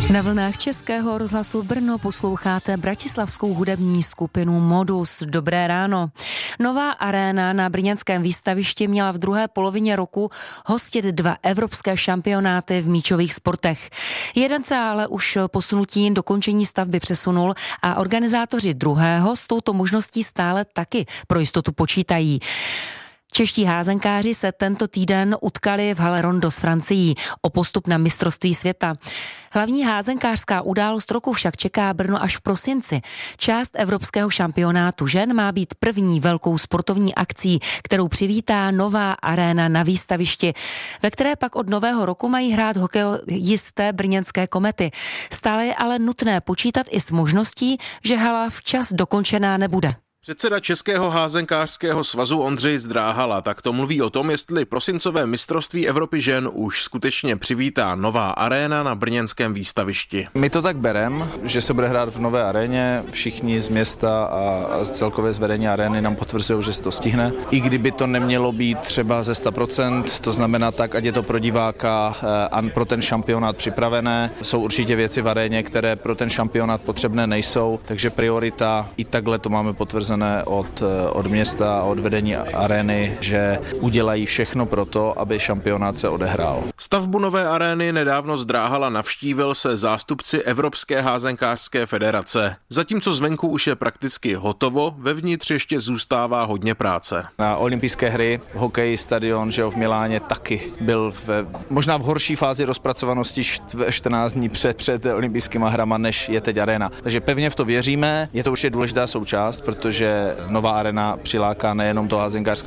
Na vlnách Českého rozhlasu Brno posloucháte bratislavskou hudební skupinu Modus. Dobré ráno. Nová aréna na brněnském výstavišti měla v druhé polovině roku hostit 2 evropské šampionáty v míčových sportech. Jeden se ale už posunutím dokončení stavby přesunul a organizátoři druhého s touto možností stále taky pro jistotu počítají. Čeští házenkáři se tento týden utkali v Hale Rondo s Francií o postup na mistrovství světa. Hlavní házenkářská událost roku však čeká Brno až v prosinci. Část evropského šampionátu žen má být první velkou sportovní akcí, kterou přivítá nová aréna na výstavišti, ve které pak od nového roku mají hrát hokejisté brněnské Komety. Stále je ale nutné počítat i s možností, že hala včas dokončená nebude. Předseda Českého házenkářského svazu Ondřej Zdráhala takto mluví o tom, jestli prosincové mistrovství Evropy žen už skutečně přivítá nová aréna na brněnském výstavišti. My to tak bereme, že se bude hrát v nové aréně. Všichni z města a z celkové zvedení arény nám potvrzují, že se to stihne. I kdyby to nemělo být třeba ze 100%, to znamená tak, ať je to pro diváka a pro ten šampionát připravené. Jsou určitě věci v aréně, které pro ten šampionát potřebné nejsou, takže priorita i takhle to máme potvrzené od města a od vedení arény, že udělají všechno pro to, aby šampionát se odehrál. Stavbu nové arény nedávno Zdráhala navštívil se zástupci Evropské házenkářské federace. Zatímco zvenku už je prakticky hotovo, vevnitř ještě zůstává hodně práce. Na olympijské hry hokej stadion, že v Miláně taky byl možná v horší fázi rozpracovanosti 14 dní před olympijskýma hrama, než je teď aréna. Takže pevně v to věříme, je to určitě důležitá součást, protože nová arena přiláká nejenom toho házenkářského